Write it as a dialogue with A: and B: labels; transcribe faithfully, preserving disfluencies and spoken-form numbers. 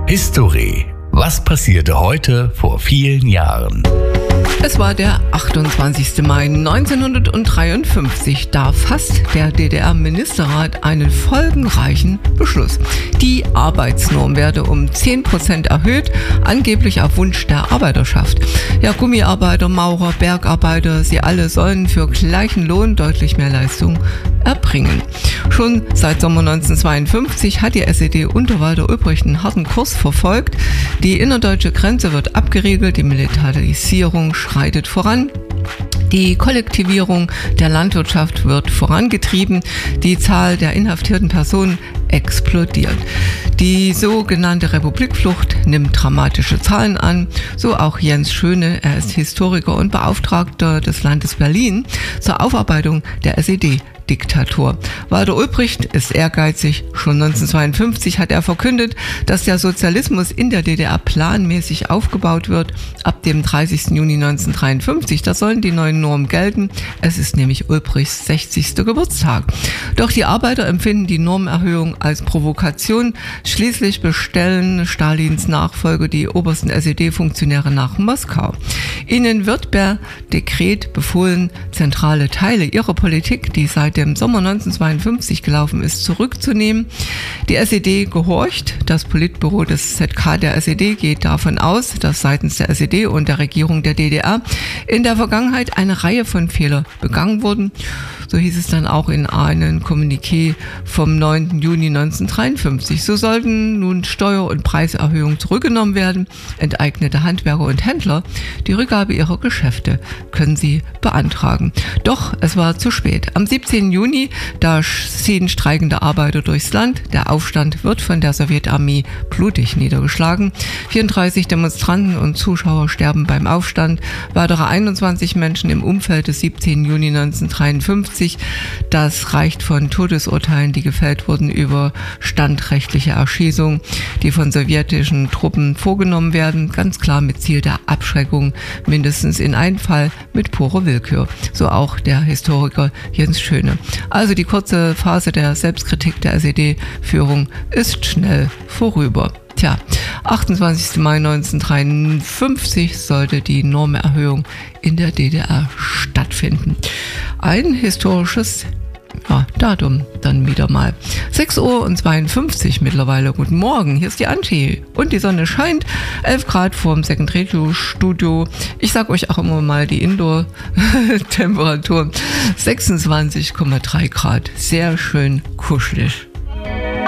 A: History. Was passierte heute vor vielen Jahren?
B: Es war der achtundzwanzigste Mai neunzehnhundertdreiundfünfzig. Da fasst der D D R-Ministerrat einen folgenreichen Beschluss. Die Arbeitsnorm werde um zehn Prozent erhöht, angeblich auf Wunsch der Arbeiterschaft. Ja, Gummiarbeiter, Maurer, Bergarbeiter, sie alle sollen für gleichen Lohn deutlich mehr Leistung erbringen. Schon seit Sommer neunzehnhundertzweiundfünfzig hat die S E D unter Walter Ulbricht einen harten Kurs verfolgt. Die innerdeutsche Grenze wird abgeriegelt, die Militarisierung schreitet voran. Die Kollektivierung der Landwirtschaft wird vorangetrieben. Die Zahl der inhaftierten Personen explodiert. Die sogenannte Republikflucht nimmt dramatische Zahlen an. So auch Jens Schöne. Er ist Historiker und Beauftragter des Landes Berlin zur Aufarbeitung der S E D-Diktatur. Walter Ulbricht ist ehrgeizig. Schon neunzehnhundertzweiundfünfzig hat er verkündet, dass der Sozialismus in der D D R planmäßig aufgebaut wird. Ab dem dreißigsten Juni neunzehnhundertdreiundfünfzig, da sollen die neuen Normen gelten. Es ist nämlich Ulbrichts sechzigster Geburtstag. Doch die Arbeiter empfinden die Normerhöhung als Provokation. Schließlich bestellen Stalins Nachfolger die obersten S E D-Funktionäre nach Moskau. Ihnen wird per Dekret befohlen, zentrale Teile ihrer Politik, die seit dem Sommer neunzehnhundertzweiundfünfzig gelaufen ist, zurückzunehmen. Die S E D gehorcht. Das Politbüro des Z K der S E D geht davon aus, dass seitens der S E D und der Regierung der D D R in der Vergangenheit eine Reihe von Fehlern begangen wurden. So hieß es dann auch in einem Kommuniqué vom neunten Juni neunzehnhundertdreiundfünfzig. So sollten nun Steuer- und Preiserhöhungen zurückgenommen werden. Enteignete Handwerker und Händler, die Rückgabe ihrer Geschäfte können sie beantragen. Doch es war zu spät. Am siebzehnten Juni, da ziehen streikende Arbeiter durchs Land. Der Aufstand wird von der Sowjetarmee blutig niedergeschlagen. vierunddreißig Demonstranten und Zuschauer sterben beim Aufstand. Weitere einundzwanzig Menschen im Umfeld des siebzehnten Juni neunzehnhundertdreiundfünfzig. Das reicht von Todesurteilen, die gefällt wurden, über standrechtliche Erschießungen, die von sowjetischen Truppen vorgenommen werden. Ganz klar mit Ziel der Abschreckung, mindestens in einem Fall mit purer Willkür. So auch der Historiker Jens Schöne. Also die kurze Phase der Selbstkritik der S E D-Führung ist schnell vorüber. Tja, achtundzwanzigsten Mai neunzehnhundertdreiundfünfzig sollte die Normerhöhung in der D D R stattfinden. Ein historisches ja, Datum dann wieder mal. sechs Uhr zweiundfünfzig mittlerweile. Guten Morgen, hier ist die Anti und die Sonne scheint. elf Grad vorm Second Radio Studio. Ich sag euch auch immer mal die Indoor-Temperatur. sechsundzwanzig Komma drei Grad. Sehr schön kuschelig.